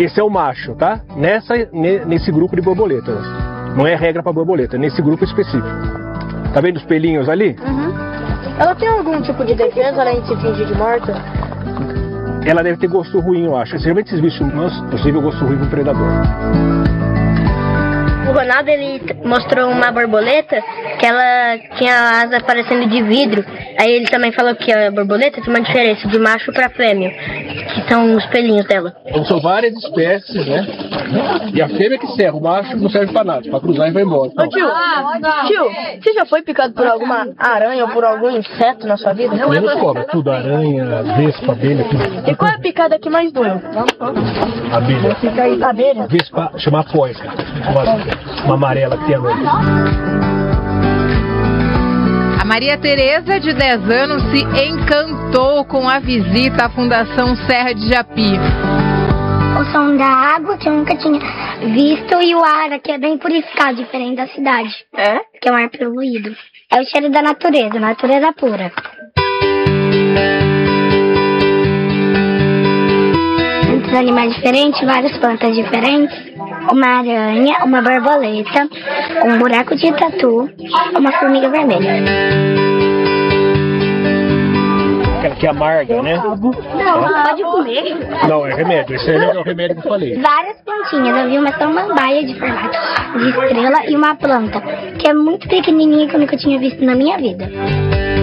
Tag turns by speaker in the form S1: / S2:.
S1: esse é o macho, tá? Nesse grupo de borboletas. Não é regra para borboleta, nesse grupo específico. Tá vendo os pelinhos ali?
S2: Uhum. Ela tem algum tipo de defesa além de se fingir de morta?
S1: Ela deve ter gosto ruim, eu acho. Geralmente esses bichos humanos possível gosto ruim com o predador.
S3: O Ronaldo, ele mostrou uma borboleta que ela tinha a asa parecendo de vidro. Aí ele também falou que a borboleta tem uma diferença de macho para fêmea, que são os pelinhos dela.
S1: Então são várias espécies, né? E a fêmea que serve, o macho não serve pra nada, pra cruzar e vai embora.
S2: Ô tio, você já foi picado por alguma aranha ou por algum inseto na sua vida?
S1: Menos cobra, tudo, aranha, vespa, abelha, tudo.
S2: E qual é a picada que mais doeu?
S1: Abelha.
S2: Abelha?
S1: Vespa, chama poica. Uma amarela que tem a noite.
S4: A Maria Tereza, de 10 anos, se encantou com a visita à Fundação Serra de Japi.
S5: O som da água que eu nunca tinha visto e o ar aqui é bem purificado, diferente da cidade.
S2: É?
S5: Que é um ar poluído. É o cheiro da natureza pura. Muitos animais diferentes, várias plantas diferentes. Uma aranha, uma borboleta, um buraco de tatu, uma formiga vermelha.
S1: Aquela que é amarga, né?
S5: Não, pode comer.
S1: Não, é remédio. Esse é o remédio que eu falei.
S5: Várias plantinhas, eu vi uma samambaia de formato de estrela e uma planta, que é muito pequenininha que eu nunca tinha visto na minha vida.